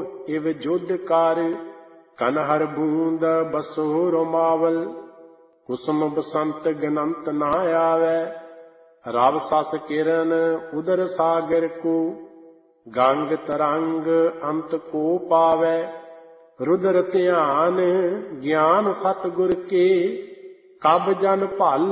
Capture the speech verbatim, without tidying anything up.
ਇਵ ਜੁਧ ਕਰ। ਕਨ ਹਰ ਬੂੰਦ ਬਸੋ ਰੋਮਾਵਲ, ਕੁਸਮ ਬਸੰਤ ਗਨੰਤ ਨਾ ਆਵੈ। ਰਵ ਸਸ ਕਿਰਨ ਉਦਰ ਸਾਗਰ ਕੋ, ਗੰਗ ਤਰੰਗ ਅੰਤ ਕੋ ਪਾਵੈ। ਰੁਦਰ ਧਿਆਨ ਗਿਆਨ ਸਤਿਗੁਰ ਕੇ, ਕਬ ਜਨ ਭਲ